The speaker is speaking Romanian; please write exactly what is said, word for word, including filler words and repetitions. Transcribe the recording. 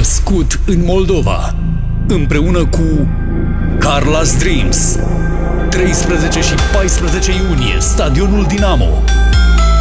născut în Moldova, împreună cu Carla's Dreams. treisprezece și paisprezece iunie, Stadionul Dinamo.